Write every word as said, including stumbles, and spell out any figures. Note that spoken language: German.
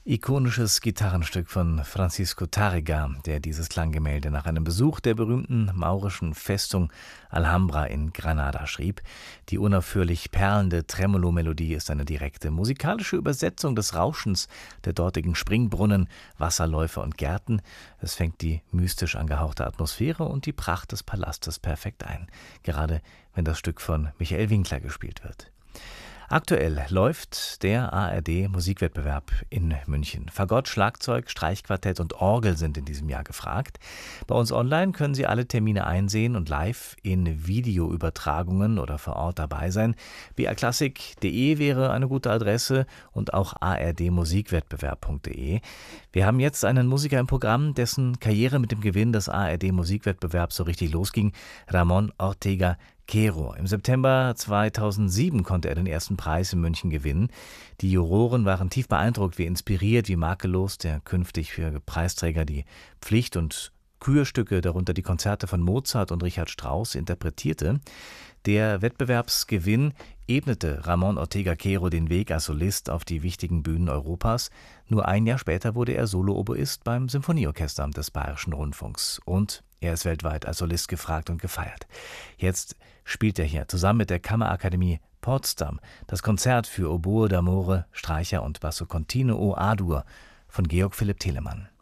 Ikonisches Gitarrenstück von Francisco Tárrega, der dieses Klanggemälde nach einem Besuch der berühmten maurischen Festung Alhambra in Granada schrieb. Die unaufhörlich perlende Tremolo-Melodie ist eine direkte musikalische Übersetzung des Rauschens der dortigen Springbrunnen, Wasserläufe und Gärten. Es fängt die mystisch angehauchte Atmosphäre und die Pracht des Palastes perfekt ein, gerade wenn das Stück von Michael Winkler gespielt wird. Aktuell läuft der A R D-Musikwettbewerb in München. Fagott, Schlagzeug, Streichquartett und Orgel sind in diesem Jahr gefragt. Bei uns online können Sie alle Termine einsehen und live in Videoübertragungen oder vor Ort dabei sein. b r klassik punkt de wäre eine gute Adresse und auch a r d musikwettbewerb punkt de. Wir haben jetzt einen Musiker im Programm, dessen Karriere mit dem Gewinn des A R D-Musikwettbewerbs so richtig losging, Ramón Ortega Caro. Im September zweitausendsieben konnte er den ersten Preis in München gewinnen. Die Juroren waren tief beeindruckt, wie inspiriert, wie makellos der künftig für Preisträger die Pflicht- und Kürstücke, darunter die Konzerte von Mozart und Richard Strauss, interpretierte. Der Wettbewerbsgewinn ebnete Ramón Ortega Caro den Weg als Solist auf die wichtigen Bühnen Europas. Nur ein Jahr später wurde er Solo-Oboist beim Symphonieorchester des Bayerischen Rundfunks. Und er ist weltweit als Solist gefragt und gefeiert. Jetzt spielt er hier zusammen mit der Kammerakademie Potsdam das Konzert für Oboe d'amore, Streicher und Basso continuo A-Dur von Georg Philipp Telemann.